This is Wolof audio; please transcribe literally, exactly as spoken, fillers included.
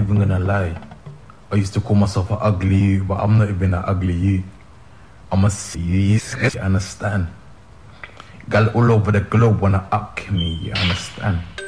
even gonna lie. I used to call myself an ugly you, but I'm not even an ugly you. I'm a serious, you understand? Gal all over the globe wanna up me, you understand?